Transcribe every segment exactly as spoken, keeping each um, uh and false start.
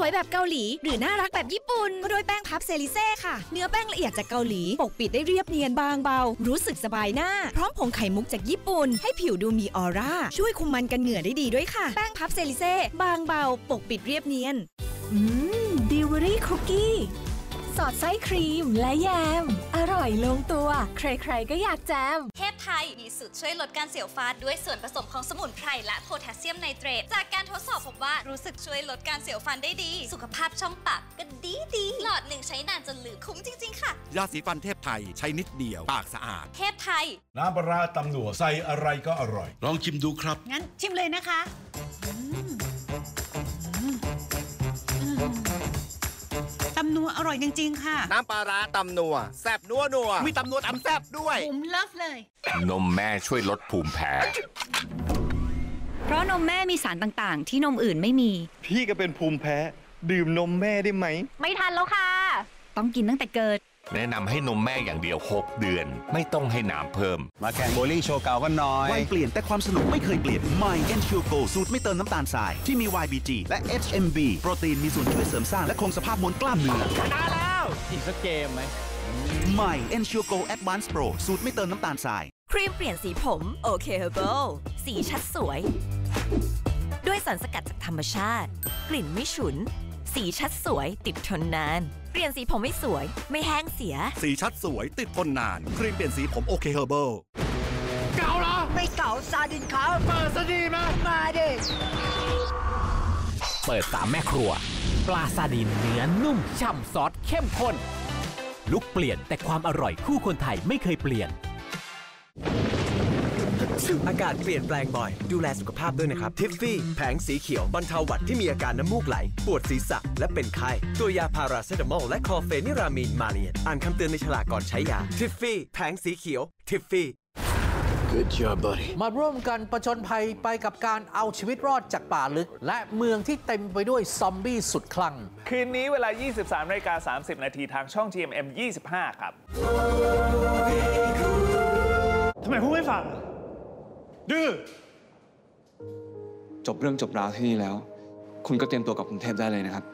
วยแบบเกาหลีหรือน่ารักแบบญี่ปุ่นก็ด้วยแป้งพับเซริเซ่ค่ะเนื้อแป้งละเอียดจากเกาหลีปกปิดได้เรียบเนียนบางเบารู้สึกสบายหน้าพร้อมผงไข่มุกจากญี่ปุ่นให้ผิวดูมีออร่าช่วยคุมมันกันเหงื่อได้ดีด้วยค่ะแป้งพับเซริเซ่บางเบาปกปิดเรียบเนียนอืมดิวเวอรี่คุกกี้สอดไส้ครีมและแยมอร่อยลงตัวใครๆก็อยากแจมเทพไทยมีสูตรช่วยลดการเสียวฟันด้วยส่วนผสมของสมุนไพรและโพแทสเซียมไนเตรตจากการทดสอบพบว่ารู้สึกช่วยลดการเสียวฟันได้ดีสุขภาพช่องปากก็ดีดีหลอดหนึ่งใช้นานจนลืมคุ้มจริงๆค่ะยาสีฟันเทพไทยใช้นิดเดียวปากสะอาดเทพไทยน้ำปลาตำหนัวใส่อะไรก็อร่อยลองชิมดูครับงั้นชิมเลยนะคะตำนัวอร่อยจริงๆค่ะน้ำปลาร้าตำนัวแซ่บนัวนัวมีตำนัวตำแซ่บด้วยผมเลิฟเลยนมแม่ช่วยลดภูมิแพ้เพราะนมแม่มีสารต่างๆที่นมอื่นไม่มีพี่ก็เป็นภูมิแพ้ดื่มนมแม่ได้ไหมไม่ทันแล้วค่ะต้องกินตั้งแต่เกิดแนะนำให้นมแม่อย่างเดียวหกเดือนไม่ต้องให้น้ำเพิ่มมาแข่งโบลิ่งโชว์เก่ากันหน่อยวัยเปลี่ยนแต่ความสนุกไม่เคยเปลี่ยนใหม่ Ensure Go สูตรไม่เติมน้ำตาลทรายที่มี วาย บี จี และ เอช เอ็ม บี โปรตีนมีส่วนช่วยเสริมสร้างและคงสภาพมวลกล้ามเนื้อชนะแล้วอีกสักเกมไหมใหม่ Ensure Go Advanced Pro สูตรไม่เติมน้ำตาลทรายครีมเปลี่ยนสีผมโอเคเฮอร์เบิลสีชัดสวยด้วยสารสกัดจากธรรมชาติกลิ่นไม่ฉุนสีชัดสวยติดทนนานเปลี่ยนสีผมไม่สวยไม่แห้งเสียสีชัดสวยติดทนนานครีมเปลี่ยนสีผมโอเคเฮอร์เบิลเก่าเหรอไม่เก่าซาดินครับเปิดซะดีมามาดิเปิดสามแม่ครัวปลาซาดินเนื้อนุ่มฉ่ำซอสเข้มข้นลุกเปลี่ยนแต่ความอร่อยคู่คนไทยไม่เคยเปลี่ยนอากาศเปลี่ยนแปลงบ่อยดูแลสุขภาพด้วยนะครับทิฟฟี่แผงสีเขียวบรรเทาหวัดที่มีอาการน้ำมูกไหลปวดศีรษะและเป็นไข้ตัวยาพาราเซตามอลและคลอเฟนิรามีนมาเลียนอ่านคำเตือนในฉลากก่อนใช้ยาทิฟฟี่แผงสีเขียวทิฟฟี่ Good job buddy มาร่วมกันประจนภัยไปกับการเอาชีวิตรอดจากป่าลึกและเมืองที่เต็มไปด้วยซอมบี้สุดคลั่งคืนนี้เวลา ยี่สิบสามนาฬิกาสามสิบนาทีทางช่อง จี เอ็ม เอ็ม ยี่สิบห้า ครับทำไมพูดไม่ฟังดื้อจบเรื่องจบราวที่นี่แล้วคุณก็เตรียมตัวกับกรุงเทพได้เลยนะครับ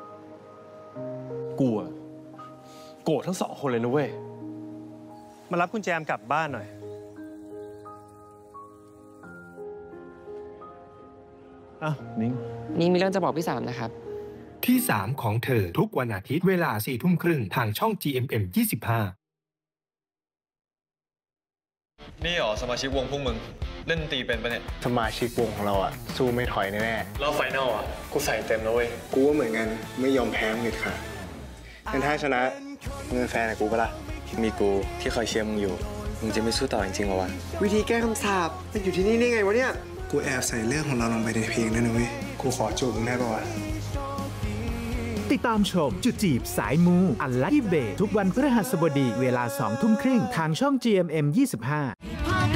กลัวโกรธทั้งสองคนเลยนะเว้ยมารับคุณแจมกลับบ้านหน่อยอ้าวนิ้งนิ้งมีเรื่องจะบอกพี่สามนะครับที่สามของเธอทุกวันอาทิตย์เวลาสี่ทุ่มครึ่งทางช่อง จี เอ็ม เอ็ม ยี่สิบห้านี่หรอสมาชิกวงพวกมึงเล่นตีเป็นปะเนี่ยสมาชิกวงของเราอะสู้ไม่ถอยแน่ๆแล้วไฟนอลอะกูใส่เต็มแล้วเว้ยกูก็เหมือนกันไม่ยอมแพ้มึงเลยค่ะงั้นถ้าชนะมึงเป็นแฟนกับกูปะล่ะมีกูที่คอยเชียร์มึงอยู่มึงจะไม่สู้ต่อจริงๆหรอวะวิธีแก้คำสาปมันอยู่ที่นี่ได้ไงวะเนี่ยกูแอบใส่เรื่องของเราลงไปในเพลงนั่นนะเว้ยกูขอจูบมึงได้ปะวะติดตามชมจุดจีบสายมูอันลัคกี้เบย์ทุกวันพฤหัสบดีเวลาสองทุ่มครึ่งทางช่อง จี เอ็ม เอ็ม ยี่สิบห้า